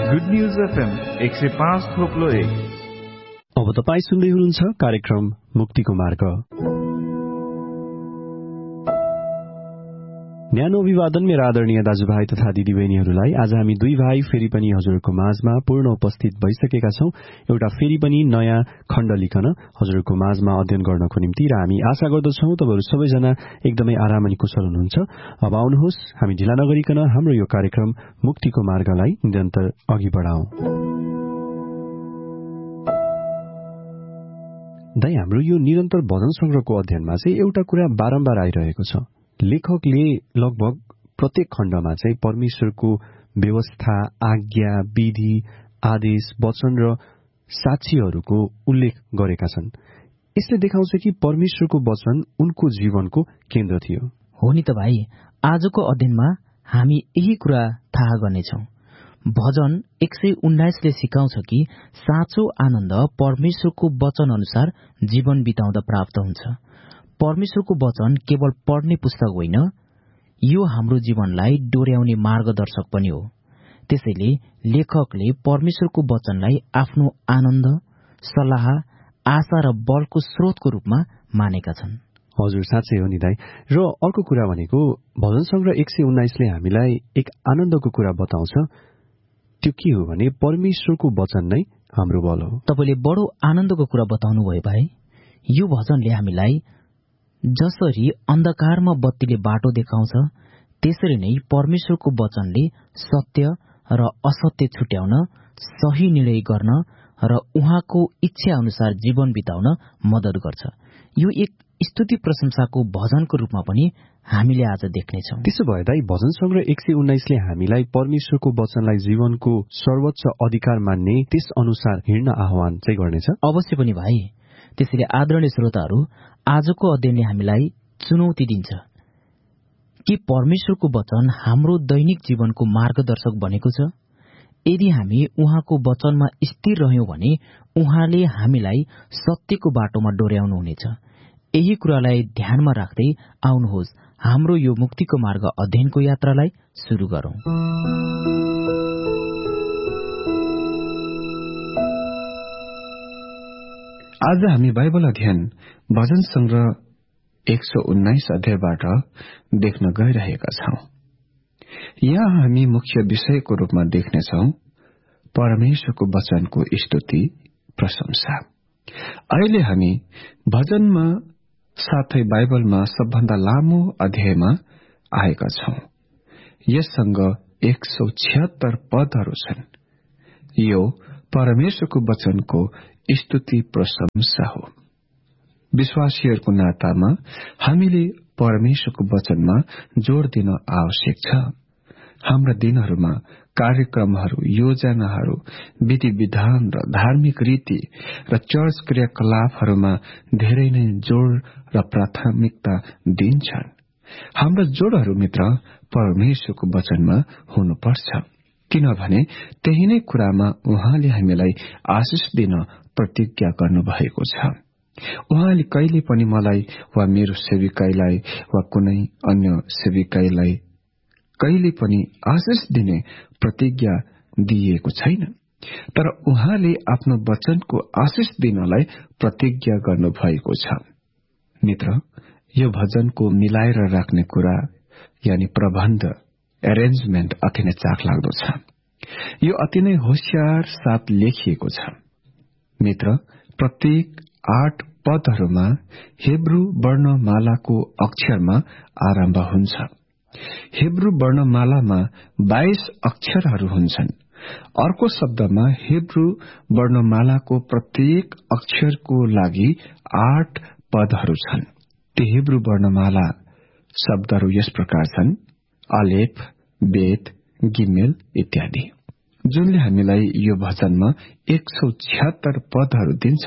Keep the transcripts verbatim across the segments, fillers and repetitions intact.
Good news FM एक सय पाँच थोप्लो एक। अब तपाईँ सुन्दै हुनुहुन्छ कार्यक्रम मुक्तिको मार्ग। न्यानो अभिवादन मेरा आदरणीय दाजुभाइ तथा दिदीबहिनीहरूलाई। आज हामी दुई भाइ फेरि पनि हजुरको माझमा पूर्ण उपस्थित भइसकेका छौं, एउटा फेरि पनि नयाँ खण्ड लिखन हजुरको माझमा अध्ययन गर्नको निम्ति। र हामी आशा गर्दछौं तपाईहरु सबैजना एकदमै आराम अनि कुशल हुनुहुन्छ। अब आउनुहोस् हामी ढिला नगरिकन हाम्रो यो कार्यक्रम मुक्तिको मार्गलाई निरन्तर अघि बढाउँ। दाइ, हाम्रो यो निरन्तर भजन संग्रहको अध्ययनमा चाहिँ एउटा कुरा बारम्बार आइरहेको छ। लेखकले लगभग प्रत्येक खण्डमा चाहिँ परमेश्वरको व्यवस्था, आज्ञा, विधि, आदेश, वचन र साक्षीहरूको उल्लेख गरेका छन्। यसले देखाउँछ कि परमेश्वरको वचन उनको जीवनको केन्द्र थियो। हो नि त भाइ, आजको अध्ययनमा हामी यही कुरा थाहा गर्नेछौं। भजन एक सय उन्नाइसले सिकाउँछ कि साँचो आनन्द परमेश्वरको वचन अनुसार जीवन बिताउँदा प्राप्त हुन्छ। परमेश्वरको वचन केवल पढ्ने पुस्तक होइन, यो हाम्रो जीवनलाई डोर्याउने मार्गदर्शक पनि हो। त्यसैले लेखकले परमेश्वरको वचनलाई आफ्नो आनन्द, सल्लाह, आशा र बलको स्रोतको रूपमा मानेका छन्। हजुर, साँच्चै हो नि दाइ। र अर्को कुरा भनेको भजन संग्रह एक सय उन्नाइसले हामीलाई एक आनन्दको कुरा बताउँछ। त्यो के हो भने परमेश्वरको वचन नै हाम्रो बल हो। तपाईले बडो आनन्दको कुरा बताउनु भयो भाइ। यो भजनले हामीलाई जसरी अन्धकारमा बत्तीले बाटो देखाउँछ, त्यसरी नै परमेश्वरको वचनले सत्य र असत्य छुट्याउन, सही निर्णय गर्न र उहाँको इच्छा अनुसार जीवन बिताउन मद्दत गर्छ। यो एक स्तुति प्रशंसाको भजनको रूपमा पनि हामीले आज देख्नेछौँ। त्यसो भए दाइ, भजन संग्रह एक सय उन्नाइसले हामीलाई परमेश्वरको वचनलाई जीवनको सर्वोच्च अधिकार मान्ने, त्यस अनुसार हिँड्न आह्वान चाहिँ गर्नेछ? अवश्य पनि भाइ। त्यसैले आदरणीय श्रोताहरू, आजको अध्ययनले हामीलाई चुनौती दिन्छ कि परमेश्वरको वचन हाम्रो दैनिक जीवनको मार्गदर्शक बनेको छ। यदि हामी उहाँको वचनमा स्थिर रह्यौं भने उहाँले हामीलाई सत्यको बाटोमा डोर्याउनु हुनेछ। यही कुरालाई ध्यानमा राख्दै आउनुहोस् हाम्रो यो मुक्तिको मार्ग अध्ययनको यात्रालाई सुरु गरौं। आज हामी बाइबल अध्ययन भजन संग्रह एक सय उन्नाइस अध्यायबाट देख्न गइरहेका छौं। यहाँ हामी मुख्य विषयको रूपमा देख्नेछौं परमेश्वरको वचनको स्तुति प्रशंसा। अहिले हामी भजनमा साथै बाइबलमा सबभन्दा लामो अध्यायमा आएका छौं। यससँग एक सौ छिहत्तर पदहरू छन्। यो परमेश्वरको वचनको स्तुति प्रशंसा हो। विश्वासीहरूको नातामा हामीले परमेश्वरको वचनमा जोड़ दिन आवश्यक छ। हाम्रा दिनहरूमा कार्यक्रमहरू, योजनाहरू, विधि विधान र धार्मिक रीति र चर्च क्रियाकलापहरूमा धेरै नै जोड़ र प्राथमिकता दिन्छन्। हाम्रा जोड़हरू मित्र परमेश्वरको वचनमा हुनुपर्छ, किनभने त्यही नै कुरामा उहाँले हामीलाई आशिष दिन प्रतिज्ञा गर्नुभएको छ। उहाँले कहिले पनि मलाई वा मेरो सेविकाईलाई वा कुनै अन्य सेविकाईलाई कहिले पनि आशिष दिने प्रतिज्ञा दिएको छैन, तर उहाँले आफ्नो वचनको आशिष दिनलाई प्रतिज्ञा गर्नुभएको छ। मित्र, यो भजनको मिलाएर राख्ने कुरा यानी प्रबन्ध, एरेन्जमेन्ट अति नै चाखलाग्दो छ। यो अति नै होशियार साथ लेखिएको छ। मित्र, प्रत्येक आठ पदहरूमा हेब्रू वर्णमालाको अक्षरमा आरम्भ हुन्छ। हेब्रू वर्णमालामा बाइस अक्षरहरू हुन्छन्। अर्को शब्दमा हेब्रू वर्णमालाको प्रत्येक अक्षरको लागि आठ पदहरू छन्। ती हेब्रू वर्णमाला शब्दहरू यस प्रकार छन्: अलेफ, बेत, गिमेल इत्यादि, जुनले हामीलाई यो भजनमा एक सौ छिहत्तर पदहरू दिन्छ।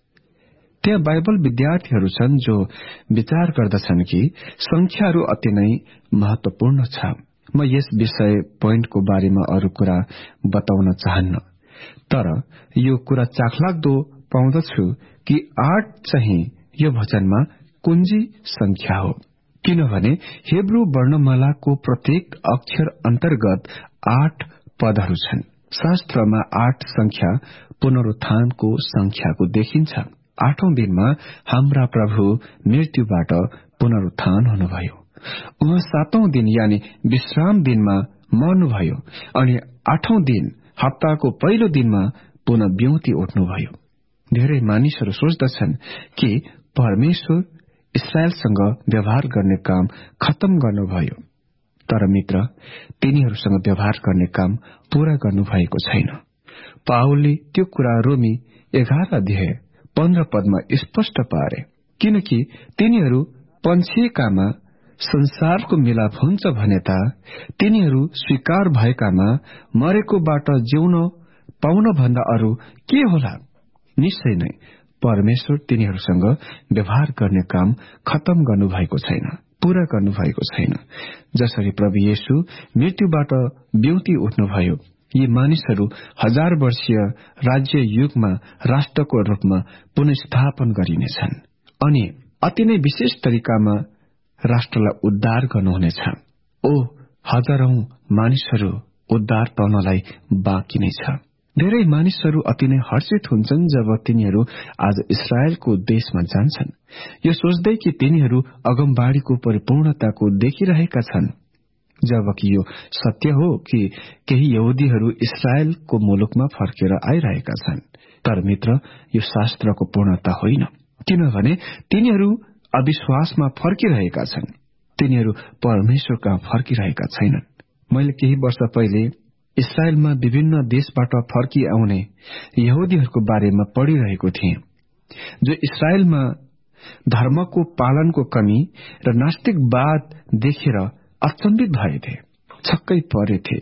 त्यहाँ बाइबल विद्यार्थीहरू छन् जो विचार गर्दछन् कि संख्याहरू अति नै महत्वपूर्ण छ। म यस विषय पोइन्टको बारेमा अरू कुरा बताउन चाहन्न, तर यो कुरा चाखलाग्दो पाउँदछु कि आठ चाहिँ यो भजनमा कुञ्जी संख्या हो, किनभने हेब्रू वर्णमालाको प्रत्येक अक्षर अन्तर्गत आठ पदहरू छन्। शास्त्रमा आठ संख्या पुनरुत्थानको संख्याको देखिन्छ। आठौं दिनमा हाम्रा प्रभु मृत्युबाट पुनरुत्थान हुनुभयो। उहाँ सातौं दिन यानि विश्राम दिनमा मर्नुभयो अनि आठौं दिन हप्ताको पहिलो दिनमा पुनः बिउती उठ्नुभयो। धेरै मानिसहरू सोच्दछन् कि परमेश्वर इस्राएलसँग व्यवहार गर्ने काम खत्तम गर्नुभयो, तर मित्र, तिनीहरूसँग व्यवहार गर्ने काम पूरा गर्नुभएको छैन। पावलले त्यो कुरा रोमी एघार अध्याय पन्ध्र पदमा स्पष्ट पारे, किनकि तिनीहरू पन्छिएकामा संसारको मिलाप हुन्छ भने त तिनीहरू स्वीकार भएकामा मरेकोबाट जिउन पाउन भन्दा अरू के होला। निश्चय नै परमेश्वर तिनीहरूसँग व्यवहार गर्ने काम खत्तम गर्नुभएको छैन, पूरा गर्नुभएको छैन। जसरी प्रभु येशू मृत्युबाट बिउती उठ्नुभयो, यी मानिसहरू हजार वर्षीय राज्य युगमा राष्ट्रको रूपमा पुनस्थापन गरिनेछन् अनि अति नै विशेष तरिकामा राष्ट्रलाई उद्धार गर्नुहुनेछ। ओ हजारौं मानिसहरू उद्धार पाउनलाई बाँकी नै छ। धेरै मानिसहरू अति नै हर्षित हुन्छन् जब तिनीहरू आज इस्राएलको देशमा जान्छन्, यो सोच्दै कि तिनीहरू अगमबाडीको परिपूर्णताको देखिरहेका छन्, जबकि यो सत्य हो कि केही यहुदीहरू इस्राएलको मुलुकमा फर्केर आइरहेका छन्। तर मित्र, यो शास्त्रको पूर्णता होइन, किनभने तिनीहरू अविश्वासमा फर्किरहेका छन्, तिनीहरू परमेश्वर कहाँ फर्किरहेका छैनन्। मैले केही वर्ष पहिले इस्राएलमा विभिन्न देशबाट फर्की आउने यहुदीहरूको बारेमा पढिरहेको थिएँ, जो इस्राएलमा धर्मको पालनको कमी र नास्तिकवाद देखेर अचम्बित भएथे, छक्कै परेथे।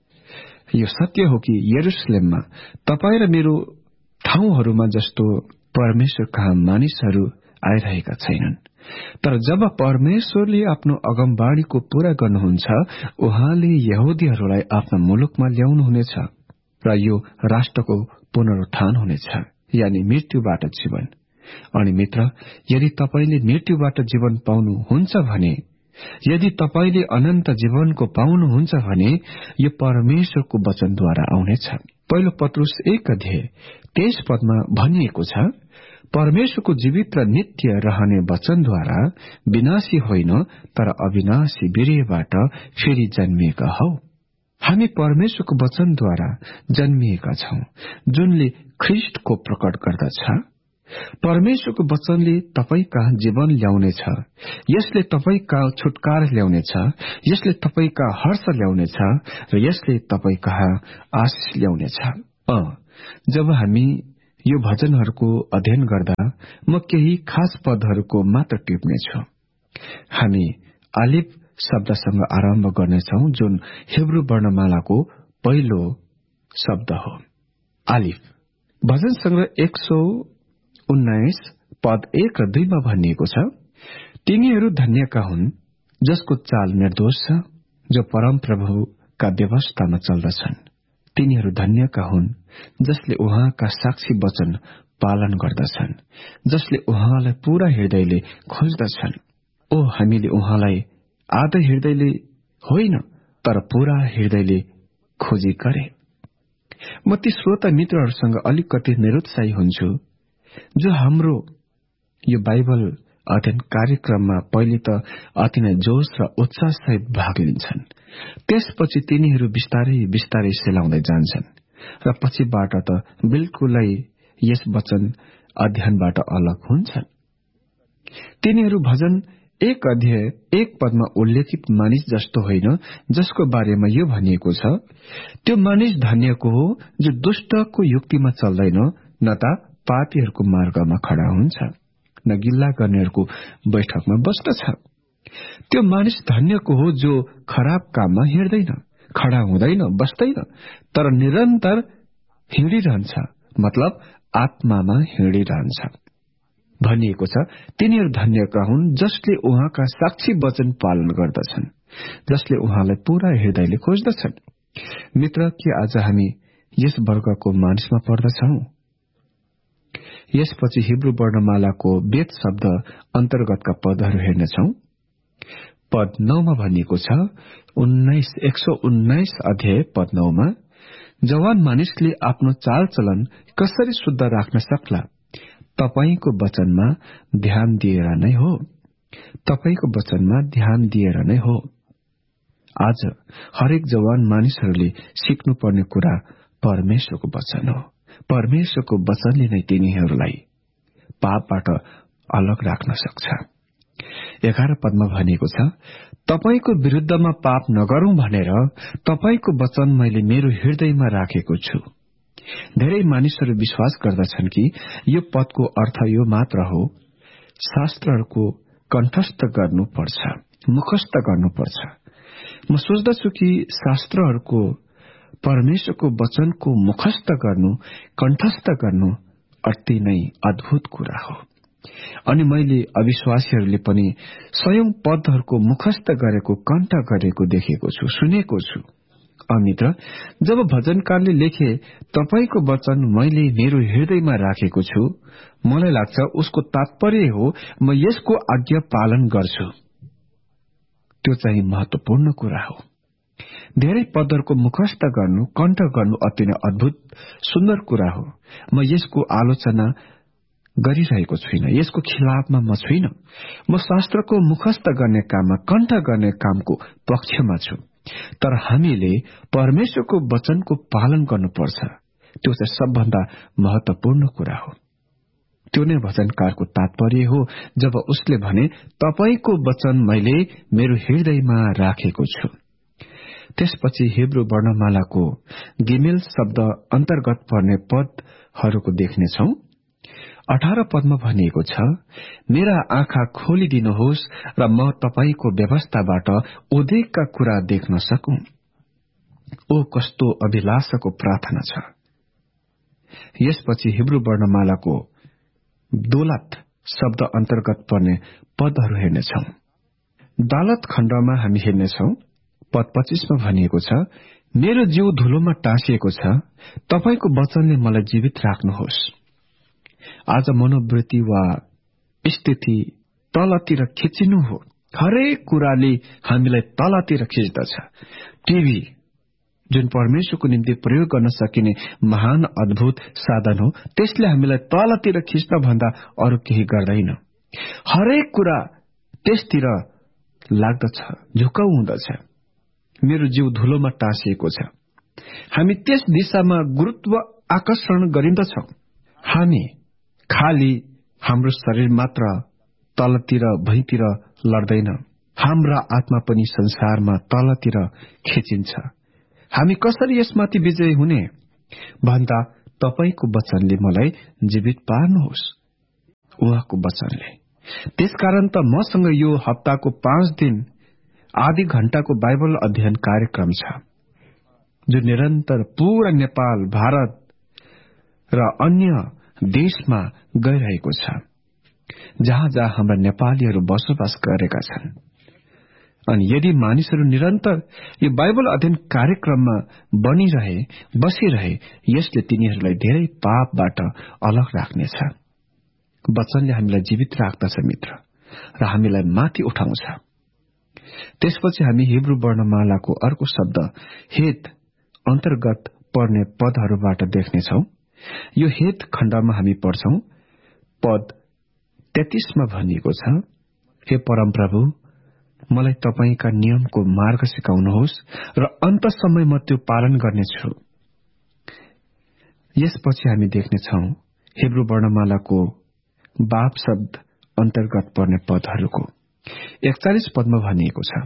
यो सत्य हो कि यरुशलेममा तपाईँ र मेरो ठाउँहरूमा जस्तो परमेश्वर कहाँ मानिसहरू आइरहेका छैनन्। तर जब परमेश्वरले आफ्नो अगमबाडीको पूरा गर्नुहुन्छ, उहाँले यहुदीहरूलाई आफ्नो मुलुकमा ल्याउनुहुनेछ र यो राष्ट्रको पुनरुत्थान हुनेछ, यानि मृत्युबाट जीवन। अनि मित्र, यदि तपाईले मृत्युबाट जीवन पाउनुहुन्छ भने, यदि तपाईले अनन्त जीवनको पाउनुहुन्छ भने, यो परमेश्वरको वचनद्वारा आउनेछ। पहिलो पत्रुस एक अध्याय तेइस पदमा भनिएको छ, परमेश्वरको जीवित र नित्य रहने वचनद्वारा विनाशी होइन तर अविनाशी वीर्यबाट फेरि जन्मिएका हौ। हामी परमेश्वरको वचनद्वारा जन्मिएका छौं, जुनले ख्रिस्टको प्रकट गर्दछ। परमेश्वरको वचनले तपाई कहाँ जीवन ल्याउनेछ, यसले तपाई कहाँ छुटकारा ल्याउनेछ, यसले तपाई कहाँ हर्ष ल्याउनेछ र यसले तपाई कहाँ आशिष ल्याउनेछ। अ जब हामी यो भजनहरूको अध्ययन गर्दा म केही खास पदहरूको मात्र टिप्नेछु। हामी आलिफ शब्दसँग आरम्भ गर्नेछौं, जुन हिब्रू वर्णमालाको पहिलो शब्द हो। आलिफ भजन संग्रह एक सौ उन्नाइस पद एक र दुईमा भनिएको छ, तिनीहरू धन्यका हुन् जसको चाल निर्दोष छ, जो परम प्रभुका व्यवस्थामा चल्दछन्। तिनीहरू धन्यका हुन् जसले उहाँका साक्षी वचन पालन गर्दछन्, जसले उहाँलाई पूरा हृदयले खोज्दछन्। ओ हामीले उहाँलाई आधा हृदयले होइन तर पूरा हृदयले खोजी गरे। म ती श्रोता मित्रहरूसँग अलिकति निरुत्साही हुन्छु जो हाम्रो यो बाइबल अध्ययन कार्यक्रममा पहिले त अति नै जोश र उत्साहसहित भाग लिन्छन्, त्यसपछि तिनीहरू बिस्तारै बिस्तारै सेलाउँदै जान्छन् र पछिबाट त बिल्कुलै यस वचन अध्ययनबाट अलग हुन्छन्। तिनीहरू भजन एक अध्याय एक पदमा उल्लेखित मानिस जस्तो होइन, जसको बारेमा यो भनिएको छ, त्यो मानिस धन्यको हो जो दुष्टको युक्तिमा चल्दैन, न त पापीहरूको मार्गमा खड़ा हुन्छ, न गिल्ला गर्नेहरूको बैठकमा बस्दछ। त्यो मानिस धन्यको हो जो खराब काममा हिँड्दैन, खड़ा हुँदैन, बस्दैन, तर निरन्तर हिँडिरहन्छ, मतलब आत्मामा हिँडिरहन्छ। भनिएको छ, तिनीहरू धन्यका हुन् जसले उहाँका साक्षी वचन पालन गर्दछन्, जसले उहाँलाई पूरा हृदयले खोज्दछन्। मित्र, के आज हामी यस वर्गको मानिसमा पर्दछौं? यसपछि हिब्रू वर्णमालाको वेद शब्द अन्तर्गतका पदहरू हेर्नेछौं। पद नौमा भनिएको छ, उन्नाइस एक सौ उन्नाइस अध्याय पद नौमा, जवान मानिसले आफ्नो चालचलन कसरी शुद्ध राख्न सक्ला? तपाईको वचनमा ध्यान दिएर नै हो तपाईको वचनमा ध्यान दिएर नै हो। आज हरेक जवान मानिसहरूले सिक्नुपर्ने कुरा परमेश्वरको वचन हो। परमेश्वरको वचनले नै तिनीहरूलाई पापबाट अलग राख्न सक्छ। एघार पदमा भनिएको छ, तपाईको विरुद्धमा पाप नगरौं भनेर तपाईको वचन मैले मेरो हृदयमा राखेको छु। धेरै मानिसहरू विश्वास गर्दछन् कि यो पदको अर्थ यो मात्र हो, शास्त्रहरूको कण्ठस्थ गर्नुपर्छ, मुखस्थ गर्नुपर्छ। म सोच्दछु कि शास्त्रहरूको परमेश्वरको वचनको मुखस्थ गर्नु, कण्ठस्थ गर्नु अति नै अद्भुत कुरा हो। अनि मैले अविश्वासीहरूले पनि सयौं पदहरूको मुखस्थ गरेको, कण्ठ गरेको देखेको छु, सुनेको छु। अमित्र, जब भजनकारले लेखे तपाईको वचन मैले मेरो हृदयमा राखेको छु, मलाई लाग्छ उसको तात्पर्य हो म यसको आज्ञा पालन गर्छु। त्यो चाहिँ महत्वपूर्ण कुरा हो। धेरै पदहरूको मुखस्थ गर्नु, कण्ठ गर्नु अति नै अद्भुत सुन्दर कुरा हो। म यसको आलोचना गरिरहेको छुइनँ, यसको खिलाफमा म छुइनँ। म शास्त्रको मुखस्थ गर्ने काममा, कण्ठ गर्ने कामको पक्षमा छु। तर हामीले परमेश्वरको वचनको पालन गर्नुपर्छ। त्यो चाहिँ सबभन्दा महत्वपूर्ण कुरा हो। त्यो नै भजनकारको तात्पर्य हो जब उसले भने तपाईको वचन मैले मेरो हृदयमा राखेको छु। त्यसपछि हिब्रू वर्णमालाको गिमेल शब्द अन्तर्गत पर्ने पदहरूको देख्नेछौ। अठार पदमा भनिएको छ, मेरा आँखा खोलिदिनुहोस् र म तपाईको व्यवस्थाबाट उद्वेगका कुरा देख्न सकूं। ओ कस्तो अभिलाषाको प्रार्थना छ। यसपछि हिब्रू वर्णमालाको दोलत शब्द अन्तर्गत पर्ने पदहरू हेर्नेछौ। दालत खण्डमा हामी हेर्नेछौ, पद पच्चीसमा भनिएको छ, मेरो जीव धुलोमा टाँसिएको छ, तपाईको वचनले मलाई जीवित राख्नुहोस्। आज मनोवृत्ति वा स्थिति तलतिर खिचिनु हो। हरेक कुराले हामीलाई तलतिर खिच्दछ। टिभी जुन परमेश्वरको निम्ति प्रयोग गर्न सकिने महान अद्भुत साधन हो, त्यसले हामीलाई तलतिर खिच्न भन्दा अरू केही गर्दैन। हरेक कुरा त्यसतिर लाग्दछ, झुकाउ हुँदछ। मेरो जीव धुलोमा टाँसिएको छ। हामी त्यस दिशामा गुरुत्व आकर्षण गरिन्दछौं। हामी खाली हाम्रो शरीर मात्र तलतिर भुइँतिर लड्दैन, हाम्रा आत्मा पनि संसारमा तलतिर खिचिन्छ। हामी कसरी यसमाथि विजय हुने भन्दा तपाईको वचनले मलाई जीवित पार्नुहोस्, उहाँको वचनले। त्यसकारण त मसँग यो हप्ताको पाँच दिन आधी घण्टाको बाइबल अध्ययन कार्यक्रम छ, जो निरन्तर पूरा नेपाल, भारत र अन्य देशमा गइरहेको छ, जहाँ जहाँ हाम्रा नेपालीहरू बसोबास गरेका छन्। अनि यदि मानिसहरू निरन्तर यो बाइबल अध्ययन कार्यक्रममा बनिरहे, बसिरहे, यसले तिनीहरूलाई धेरै पापबाट अलग राख्नेछ। वचनले हामीलाई जीवित राख्दछ मित्र, र हामीलाई माथि उठाउँछ। त्यसपछि हामी हिब्रू वर्णमालाको अर्को शब्द हेत अन्तर्गत पर्ने पदहरूबाट देख्नेछौ। यो हेत खण्डमा हामी पढ्छौं। पद तेत्तीसमा भनिएको छ, हे परमप्रभु, मलाई तपाईका नियमको मार्ग सिकाउनुहोस् र अन्तसम्म म त्यो पालन गर्नेछु। यसपछि हामी देख्नेछौ हिब्रू वर्णमालाको बाप शब्द अन्तर्गत पर्ने पदहरूको एकचालिस पदमा भनिएको छ,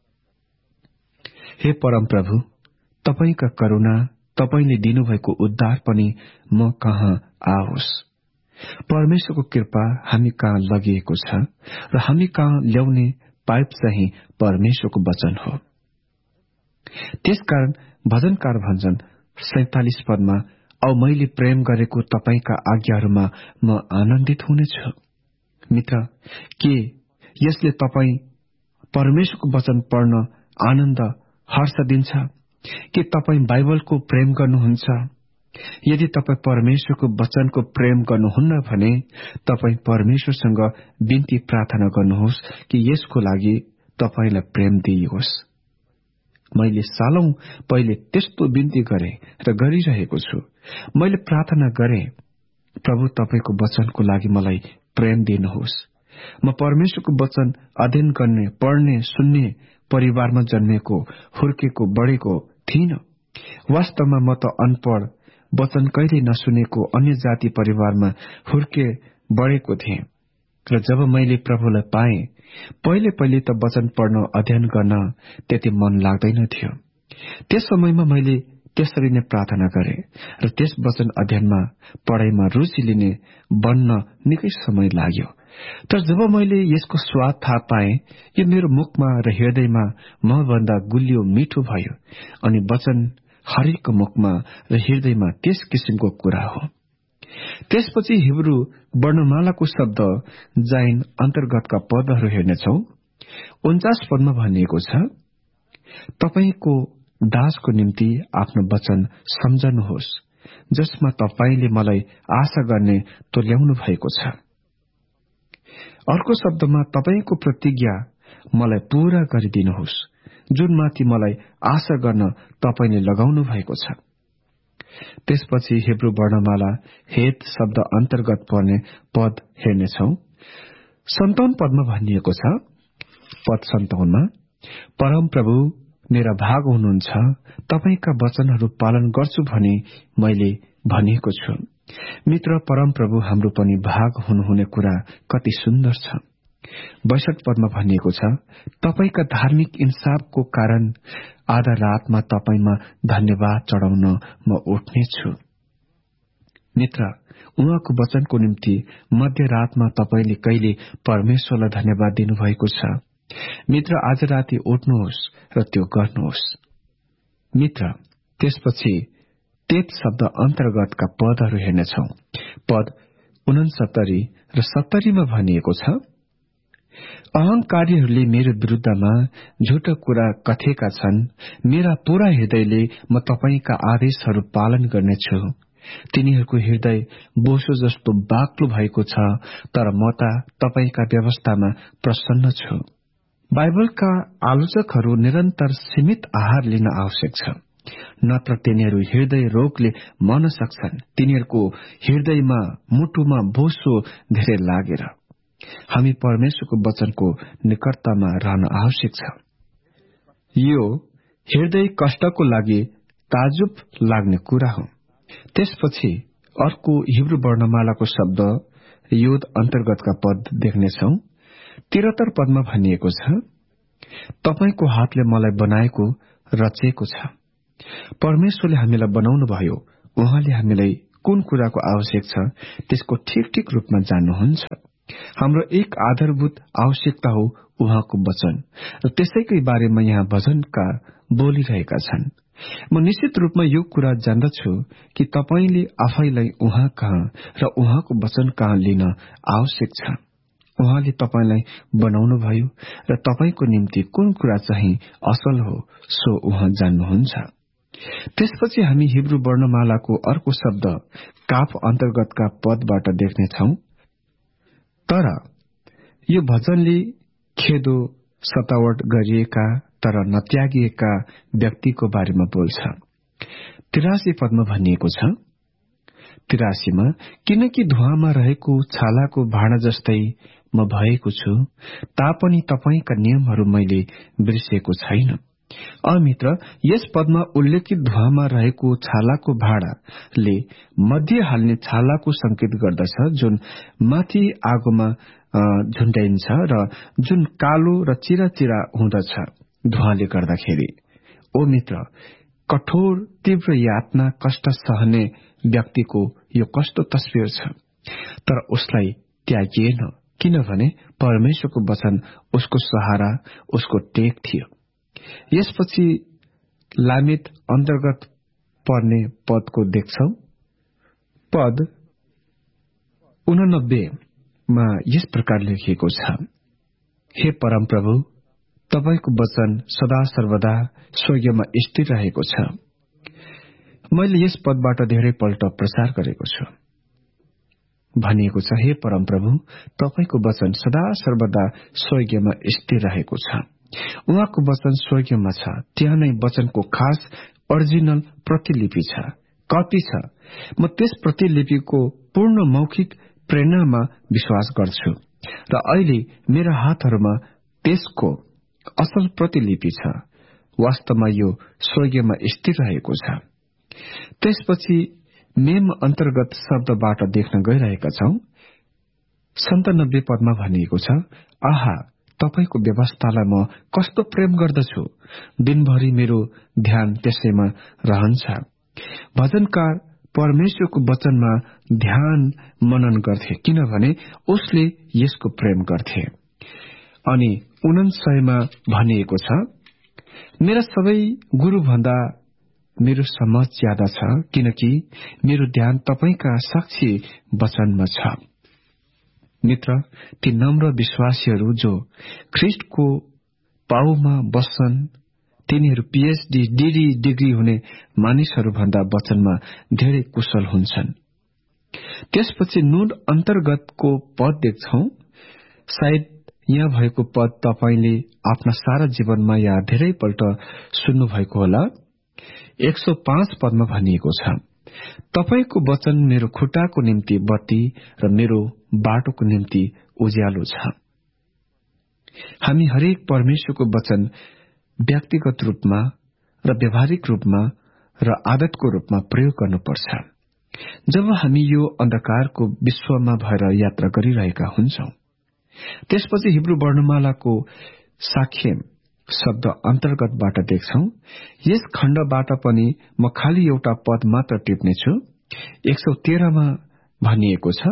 हे परमप्रभु, तपाईका करुणा, तपाईले दिनुभएको उद्धार पनि म कहाँ आओस्। परमेश्वरको कृपा हामी कहाँ लगिएको छ र हामी कहाँ ल्याउने पाइप चाहिँ परमेश्वरको वचन हो। त्यसकारण भजनकार भन्छन् सैतालिस पदमा, औ मैले प्रेम गरेको तपाईका आज्ञाहरूमा म आनन्दित हुनेछु। मित्र, के यसले तपाई परमेश्वरको वचन पढ्न आनन्द हर्ष दिन्छ? के तपाई बाइबलको प्रेम गर्नुहुन्छ? यदि तपाई परमेश्वरको वचनको प्रेम गर्नुहुन्न भने तपाई परमेश्वरसँग बिन्ती प्रार्थना गर्नुहोस् कि यसको लागि तपाईलाई प्रेम दिइयोस्। मैले सालौं पहिले त्यस्तो बिन्ती गरे र गरिरहेको छु। मैले प्रार्थना गरे, प्रभु तपाईको वचनको लागि मलाई प्रेम दिनुहोस्। म परमेश्वरको वचन अध्ययन गर्ने, पढ्ने, सुन्ने परिवारमा जन्मेको, हुर्केको, बढेको थिइन। वास्तवमा म त अनपढ, वचन कहिले नसुनेको अन्य जाति परिवारमा हुर्के बढेको थिएँ। र जब मैले प्रभुलाई पाएँ, पहिले पहिले त वचन पढ्न, अध्ययन गर्न त्यति मन लाग्दैन थियो। त्यस समयमा मैले त्यसरी नै प्रार्थना गरे र त्यस वचन अध्ययनमा, पढाइमा रुचि लिने बन्न निकै समय लाग्यो। तर जब मैले यसको स्वाद थाहा पाएँ, यो मेरो मुखमा र हृदयमा मभन्दा गुलियो मिठो भयो, अनि वचन हरेकको मुखमा र हृदयमा त्यस किसिमको कुरा हो। त्यसपछि हिब्रू वर्णमालाको शब्द जाइन अन्तर्गतका पदहरू हेर्नेछौ। उन्चास पदमा भनिएको छ, तपाईको दासको निम्ति आफ्नो वचन सम्झनुहोस्, जसमा तपाईले मलाई आशा गर्ने तुल्याउनु भएको छ। अर्को शब्दमा, तपाईको प्रतिज्ञा मलाई पूरा गरिदिनुहोस्, जुनमाथि मलाई आशा गर्न तपाईले लगाउनु भएको छ। त्यसपछि हिब्रू वर्णमाला हेत शब्द अन्तर्गत पर्ने पद हेर्नेछौ। सन्ताउन्न पदमा भनिएको छ, पद सन्ताउन्नमा, परम प्रभु मेरा भाग हुनुहुन्छ, तपाईका वचनहरू पालन गर्छु भनी मैले भनेको छु। मित्र, परम प्रभु हाम्रो पनि भाग हुनुहुने कुरा कति सुन्दर छ। बैसठ पदमा भनिएको छ, तपाईका धार्मिक इन्साफको कारण आधा रातमा तपाईमा धन्यवाद चढाउन म उठ्नेछु। मित्र, उहाँको वचनको निम्ति मध्यरातमा तपाईले कहिले परमेश्वरलाई धन्यवाद दिनुभएको छ? मित्र, आज राति उठ्नुहोस् र त्यो गर्नुहोस्। मित्र, त्यसपछि तेत शब्द अन्तर्गतका पदहरू हेर्नेछौ। पद उनसत्तरी र सत्तरीमा भनिएको छ, अहंकारीहरूले मेरो विरूद्धमा झुटो कुरा कथेका छन्। मेरा पूरा हृदयले म तपाईका आदेशहरू पालन गर्नेछु। तिनीहरूको हृदय बोसो जस्तो बाक्लो भएको छ, तर म त तपाईका व्यवस्थामा प्रसन्न छु। बाइबलका आलोचकहरू निरन्तर सीमित आहार लिन आवश्यक छ, नत्र तिनीहरू हृदय रोगले मर्न सक्छन्। तिनीहरूको हृदयमा, मुटुमा बोसो धेरै लागेर। हामी परमेश्वरको वचनको निकटतामा रहन आवश्यक छ। यो हृदय कष्टको लागि ताजुब लाग्ने कुरा हो। त्यसपछि अर्को हिब्रू वर्णमालाको शब्द योद अन्तर्गतका पद देख्नेछौ। त्रिहत्तर पदमा भनिएको छ, तपाईको हातले मलाई बनाएको रचेको छ। परमेश्वरले हामीलाई बनाउनु भयो। उहाँले हामीलाई कुन कुराको आवश्यक छ त्यसको ठिक ठिक रूपमा जान्नुहुन्छ। हाम्रो एक आधारभूत आवश्यकता हो उहाँको वचन, र त्यसैकै बारेमा यहाँ भजनका बोलिरहेका छन्। म निश्चित रूपमा यो कुरा जान्दछु कि तपाईले आफैलाई उहाँ कहाँ र उहाँको वचन कहाँ लिन आवश्यक छ। उहाँले तपाईलाई बनाउनु भयो र तपाईको निम्ति कुन कुरा चाहिँ असल हो सो उहाँ जान्नुहुन्छ। त्यसपछि हामी हिब्रू वर्णमालाको अर्को शब्द काफ अन्तर्गतका पदबाट देख्नेछौ। तर यो भजनले खेदो, सतावट गरिएका तर नत्यागिएका व्यक्तिको बारेमा बोल्छ। तिरासी पदमा भनिएको छ, तिरासीमा, किनकि धुवामा रहेको छालाको भाँडा जस्तै म भएको छु, तापनि तपाईका नियमहरू मैले बिर्सेको छैन। अमित्र, यस पदमा उल्लेखित धुवामा रहेको छालाको भाँडाले मध्य हाल्ने छालाको संकेत गर्दछ, जुन माथि आगोमा झुन्ड्याइन्छ र जुन कालो र चिरा चिरा हुँदछ धुवाले गर्दाखेरि। ओ मित्र, कठोर तीव्र यातना, कष्ट सहने व्यक्तिको यो कस्तो तस्विर छ। तर उसलाई त्यागिएन, किनभने परमेश्वरको वचन उसको सहारा, उसको टेक थियो। यसपछि लामेत अन्तर्गत पर्ने पदको देख्छौ। पद उननब्बेमा यस प्रकार लेखिएको छ, हे परम प्रभु, तपाईको वचन सदा सर्वदा स्वर्गमा स्थिर रहेको छ। मैले यस पदबाट धेरै पल्ट प्रचार गरेको छु। भनिएको छ, हे परम प्रभु, तपाईको वचन सदा सर्वदा स्वर्गमा स्थिर रहेको छ। उहाँको वचन स्वर्गीयमा छ। त्यहाँ नै वचनको खास ओरिजिनल प्रतिलिपि छ, कपी छ। म त्यस प्रतिलिपिको पूर्ण मौखिक प्रेरणामा विश्वास गर्छु र अहिले मेरा हातहरूमा त्यसको असल प्रतिलिपि छ। वास्तवमा यो स्वर्गीयमा स्थिर रहेको छ। त्यसपछि मेम अन्तर्गत शब्दबाट देख्न गइरहेका छौं। सन्तानब्बे पदमा भनिएको छ, आहा, तपाईको व्यवस्थालाई म कस्तो प्रेम गर्दछु। दिनभरि मेरो ध्यान त्यसैमा रहन्छ। भजनकार परमेश्वरको वचनमा ध्यान मनन गर्थे, किनभने उसले यसको प्रेम गर्थे। अनि उनन्सयमा भनिएको छ, मेरा सबै गुरु भन्दा मेरो समझ ज्यादा छ, किनकि मेरो ध्यान तपाईका साक्षी वचनमा छ। मित्र, ती नम्र विश्वासीहरू जो ख्रिस्टको पाउमा बस्छन्, तिनीहरू पीएचडी डीडी डिग्री हुने मानिसहरू भन्दा वचनमा धेरै कुशल हुन्छन्। त्यसपछि नुन अन्तर्गतको पद देख्छौ। सायद यहाँ भएको पद तपाईले आफ्ना सारा जीवनमा या धेरैपल्ट सुन्नु भएको होला। एक सौ पाँच पदमा भनिएको छ, तपाईको वचन मेरो खुट्टाको निम्ति बत्ती र मेरो बाटोको निम्ति उज्यालो छ। हामी हरेक परमेश्वरको वचन व्यक्तिगत रूपमा र व्यावहारिक रूपमा र आदतको रूपमा प्रयोग गर्नुपर्छ। जब हामी यो अन्धकारको विश्वमा भएर यात्रा गरिरहेका हुन्छौं, त्यसपछि हिब्रू वर्णमालाको साख्यम शब्द अन्तर्गतबाट देख्छौ। यस खण्डबाट पनि म खाली एउटा पद मात्र टिप्नेछु। एक सौ तेह्रमा भनिएको छ,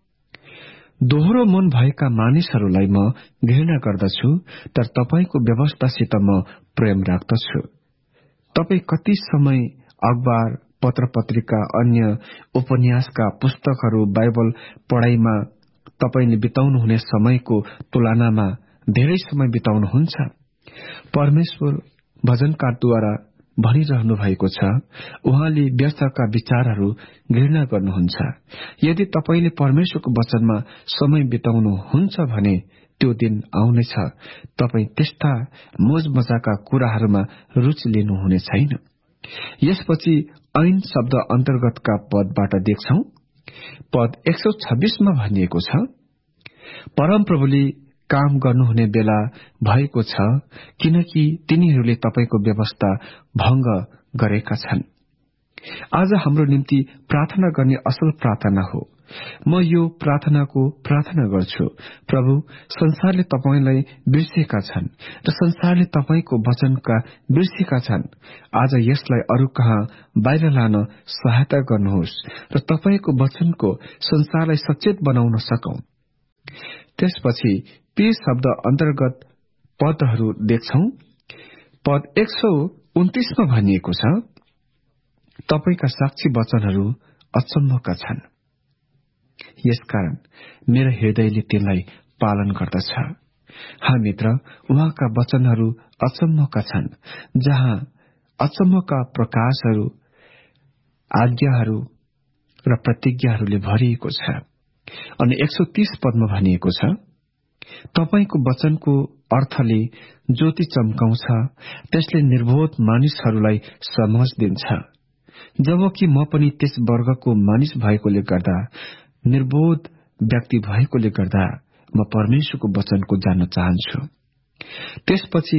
दोहोरो मन भएका मानिसहरूलाई म घृणा गर्दछु, तर तपाईको व्यवस्थासित म प्रेम राख्दछु। तपाई कति समय अखबार, पत्र पत्रिका, अन्य उपन्यासका पुस्तकहरू, बाइबल पढाइमा तपाईले बिताउनुहुने समयको तुलनामा धेरै समय बिताउनुहुन्छ। परमेश्वर भजनकारद्वारा भनिरहनु भएको छ, उहाँले व्यर्थका विचारहरू घृणा गर्नुहुन्छ। यदि तपाईले परमेश्वरको वचनमा समय बिताउनुहुन्छ भने त्यो दिन आउनेछ तपाई त्यस्ता मोज मजाका कुराहरूमा रुचि लिनुहुने छैन। यसपछि ऐन शब्द अन्तर्गतका पदबाट देख्छौ। पद एक सौ छब्बीसमा भनिएको छ, परमप्रभुले काम गर्नुहुने बेला भएको छ, किनकि तिनीहरूले तपाईको व्यवस्था भंग गरेका छन्। आज हाम्रो निम्ति प्रार्थना गर्ने असल प्रार्थना हो। म यो प्रार्थनाको प्रार्थना गर्छु, प्रभु, संसारले तपाईलाई बिर्सेका छन् र संसारले तपाईको वचनका बिर्सेका छन्। आज यसलाई अरू कहाँ बाहिर लान सहायता गर्नुहोस् र तपाईको वचनको संसारलाई सचेत बनाउन सकौं। त्यसपछि पी शब्द अन्तर्गत पदहरू देख्छौ। पद एक सौ उन्तीसमा भनिएको छ, तपाईका साक्षी वचनहरू अचम्मका छन्, यसकारण मेरो हृदयले तिनलाई पालन गर्दछ। हाँ मित्र, उहाँका वचनहरू अचम्मका छन्, जहाँ अचम्मका प्रकाशहरू, आज्ञाहरू र प्रतिज्ञाहरूले भरिएको छ। अनि एक सौ तीस पदमा भनिएको छ, तपाईको वचनको अर्थले ज्योति चम्काउँछ, त्यसले निर्बोध मानिसहरूलाई समझ दिन्छ। जबकि म पनि त्यस वर्गको मानिस भएकोले गर्दा, निर्बोध व्यक्ति भएकोले गर्दा म परमेश्वरको वचनको जान्न चाहन्छु। त्यसपछि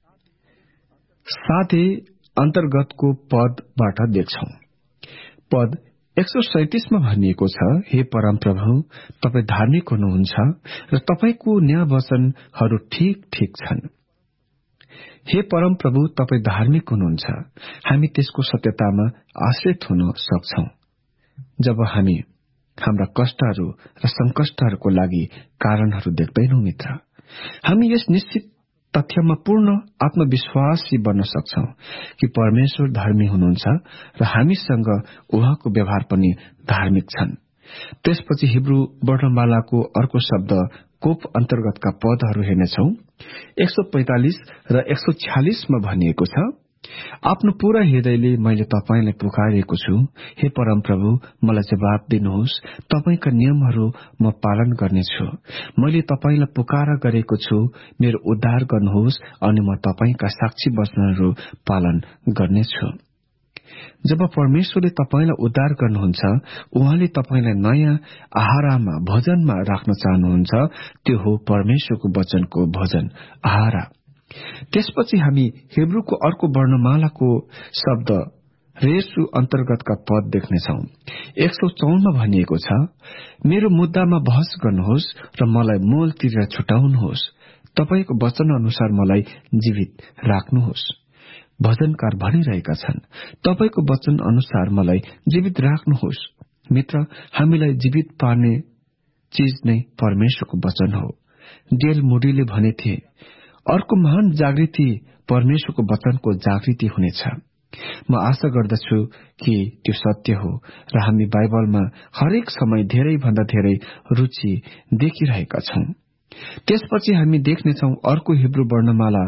साधे अन्तर्गतको पदबाट देख्छौ। पद एक सौ सैतिसमा भनिएको छ, हे परमप्रभु, तपाई धार्मिक हुनुहुन्छ र तपाईको न्याय वचनहरू ठिक ठिक छन्। हे परमप्रभु, तपाई धार्मिक हुनुहुन्छ। हामी त्यसको सत्यतामा आश्रित हुन सक्छौ जब हामी हाम्रा कष्टहरू र संकष्टहरूको लागि कारणहरू देख्दैनौ। मित्र, हामी यस निश्चित तथ्यमा पूर्ण आत्मविश्वासी बन्न सक्छौ कि परमेश्वर धर्मी हुनुहुन्छ र हामीसँग उहाँको व्यवहार पनि धार्मिक छन्। त्यसपछि हिब्रू वर्णमालाको अर्को शब्द कोप अन्तर्गतका पदहरू हेर्नेछौ। एक सौ पैंतालिस र एक सौ छ्यालिसमा भनिएको छ, आफ्नो पूरा हृदयले मैले तपाईंलाई पुकारेको छु। हे परमप्रभु, मलाई जवाब दिनुहोस्। तपाईंका नियमहरू म पालन गर्नेछु। मैले तपाईंलाई पुकारा गरेको छु। मेरो उद्धार गर्नुहोस् अनि म तपाईंका साक्षी वचनहरू पालन गर्नेछु। जब परमेश्वरले तपाईंलाई उद्धार गर्नुहुन्छ, उहाँले तपाईंलाई नयाँ आहारामा भोजनमा राख्न चाहनुहुन्छ। त्यो हो परमेश्वरको वचनको भोजन आहारा। त्यसपछि हामी हिब्रूको अर्को वर्णमालाको शब्द रेसु अन्तर्गतका पद देख्नेछौ। एक सौ चौनमा भनिएको छ, मेरो मुद्दामा बहस गर्नुहोस् र मलाई मोल तिरेर छुटाउनुहोस्। तपाईको वचन अनुसार मलाई जीवित राख्नुहोस्। भजनकार भनिरहेका छन्, तपाईको वचन अनुसार मलाई जीवित राख्नुहोस्। मित्र, हामीलाई जीवित पार्ने चीज नै परमेश्वरको वचन हो। डेल मुडीले भनेथे, अर्को महान जागृति परमेश्वरको वचनको जागृति हुनेछ। म आशा गर्दछु कि त्यो सत्य हो र हामी बाइबलमा हरेक समय धेरै भन्दा धेरै रुचि देखिरहेका छौं। त्यसपछि हामी देख्नेछौ अर्को हिब्रू वर्णमाला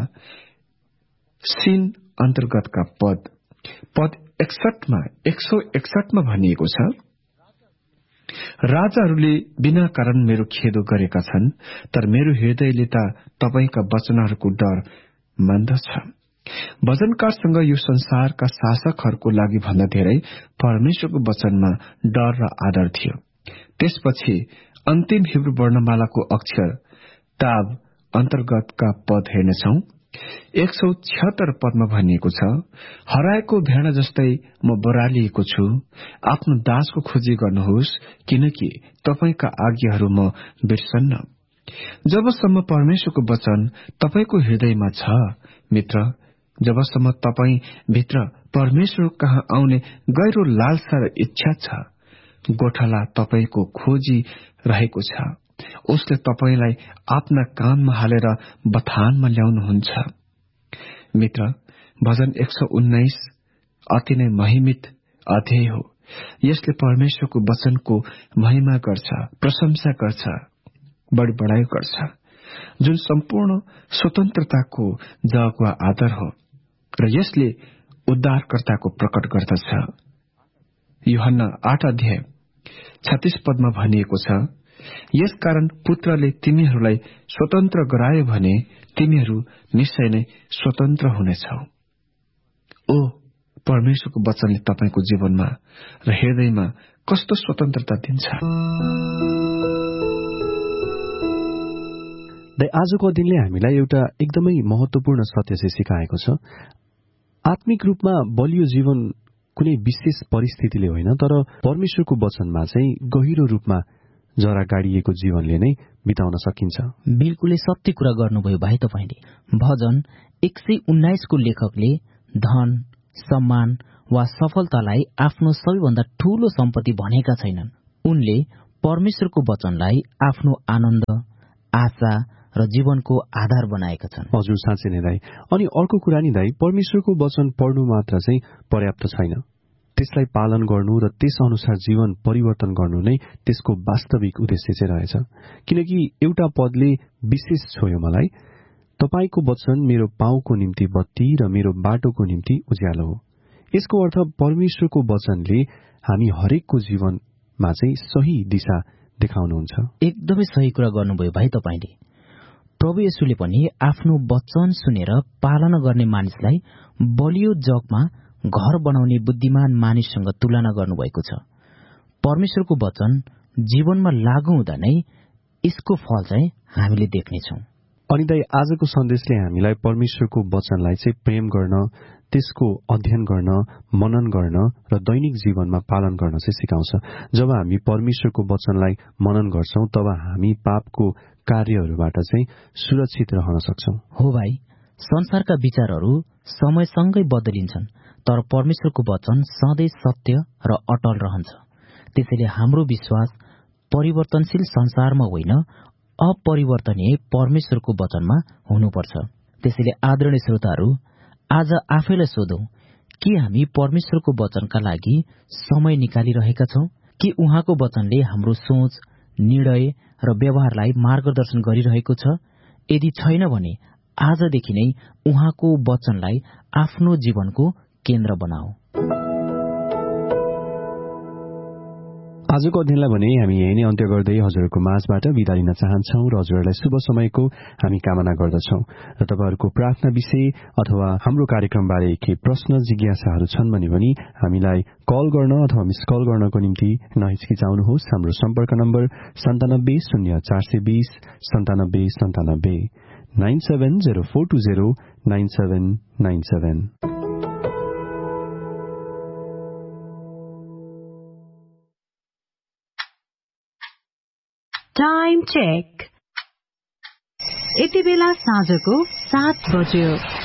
सिन अन्तर्गतका पद पद एकसठमा एक सौ एकसठमा भनिएको छ, राजाहरूले बिना कारण मेरो खेदो गरेका छन्, तर मेरो हृदयले त तपाईका वचनहरूको डर मान्दछ। भजनकारसँग यो संसारका शासकहरूको लागि भन्दा धेरै परमेश्वरको वचनमा डर र आदर थियो। त्यसपछि अन्तिम हिब्रू वर्णमालाको अक्षर ताब अन्तर्गतका पद हेर्नेछौ। एक सौ छिहत्तर पदमा भनिएको छ, हराएको भेडा जस्तै म बरालिएको छु। आफ्नो दासको खोजी गर्नुहोस्, किनकि तपाईका आज्ञाहरू म बिर्सन्न। जबसम्म परमेश्वरको वचन तपाईको हृदयमा छ, मित्र, जबसम्म तपाई भित्र परमेश्वर कहाँ आउने गहिरो लालसा र इच्छा छ, गोठाला तपाईको खोजी रहेको छ। उसले तपाईलाई आफ्ना काममा हालेर बथानमा ल्याउनुहुन्छ। मित्र, भजन एक सौ उन्नाइस अति नै महिमित अध्याय हो। यसले परमेश्वरको वचनको महिमा गर्छ, प्रशंसा गर्छ, बढी बढाइ गर्छ, जुन सम्पूर्ण स्वतन्त्रताको जग वा आदर हो, र यसले उद्धारकर्ताको प्रकट गर्दछ। यूहन्ना आठ अध्याय छत्तीस पदमा भनिएको छ, यसकारण पुत्रले तिमीहरूलाई स्वतन्त्र गरायो भने तिमीहरू निश्चय नै स्वतन्त्र हुनेछौ। ओ, परमेश्वरको वचनले तपाईको जीवनमा र हृदयमा कस्तो स्वतन्त्रता दिन्छ। आजको दिनले हामीलाई एउटा एकदमै महत्वपूर्ण सत्य चाहिँ सिकाएको छ। आत्मिक रूपमा बलियो जीवन कुनै विशेष परिस्थितिले होइन, तर परमेश्वरको वचनमा चाहिँ गहिरो रूपमा जरा गाडिएको जीवनले नै बिताउन सकिन्छ। बिल्कुलै सत्य कुरा गर्नुभयो भाइ तपाईले। भजन एक सय उन्नाइसको लेखकले धन, सम्मान वा सफलतालाई आफ्नो सबैभन्दा ठूलो सम्पत्ति भनेका छैनन्। उनले परमेश्वरको वचनलाई आफ्नो आनन्द, आशा र जीवनको आधार बनाएका छन्। हजुर, साँच्चै नै दाइ। अनि अर्को कुरा नि दाइ, परमेश्वरको वचन पढ्नु मात्र चाहिँ पर्याप्त छैन। त्यसलाई पालन गर्नु र त्यस अनुसार जीवन परिवर्तन गर्नु नै त्यसको वास्तविक उद्देश्य चाहिँ रहेछ। किनकि एउटा पदले विशेष छोयो मलाई, तपाईको वचन मेरो पाउको निम्ति बत्ती र मेरो बाटोको निम्ति उज्यालो हो। यसको अर्थ परमेश्वरको वचनले हामी हरेकको जीवनमा चाहिँ सही दिशा देखाउनुहुन्छ। एकदमै सही कुरा गर्नुभयो भाइ तपाईले। प्रभु येशूले पनि आफ्नो वचन सुनेर पालना गर्ने मानिसलाई बलियो जगमा घर बनाउने बुद्धिमान मानिससँग तुलना गर्नुभएको छ। परमेश्वरको वचन जीवनमा लागू हुँदा नै यसको फल चाहिँ हामीले देख्नेछौँ। अनि दाइ, आजको सन्देशले हामीलाई परमेश्वरको वचनलाई चाहिँ प्रेम गर्न, त्यसको अध्ययन गर्न, मनन गर्न र दैनिक जीवनमा पालन गर्न चाहिँ सिकाउँछ। जब हामी परमेश्वरको वचनलाई मनन गर्छौं, तब हामी पापको कार्यहरूबाट चाहिँ सुरक्षित रहन सक्छौं। हो भाइ, संसारका विचारहरू समयसँगै बदलिन्छन्, तर परमेश्वरको वचन सधैँ सत्य र अटल रहन्छ। त्यसैले हाम्रो विश्वास परिवर्तनशील संसारमा होइन, अपरिवर्तनीय परमेश्वरको वचनमा हुनुपर्छ। त्यसैले आदरणीय श्रोताहरू, आज आफैलाई सोधौं, के हामी परमेश्वरको वचनका लागि समय निकालिरहेका छौं? के उहाँको वचनले हाम्रो सोच, निर्णय र व्यवहारलाई मार्गदर्शन गरिरहेको छ? यदि छैन भने आजदेखि नै उहाँको वचनलाई आफ्नो जीवनको केन्द्र बनाऊ। आजको अध्ययनलाई भने हामी यही नै अन्त्य गर्दै हजुरहरूको माझबाट बिदा लिन चाहन्छौं र हजुरहरूलाई शुभ समयको हामी कामना गर्दछौं र तपाईहरूको प्रार्थना विषय अथवा हाम्रो कार्यक्रमबारे के प्रश्न जिज्ञासाहरू छन् भने पनि हामीलाई कल गर्न अथवा मिस कल गर्नको निम्ति नहिचकिचाउनुहोस्। हाम्रो सम्पर्क नम्बर सन्तानब्बे शून्य चार सय बीस सन्तानब्बे सन्तानब्बे nine seven zero four two zero nine seven nine seven. Time check. यति बेला साँझको सात बज्यो।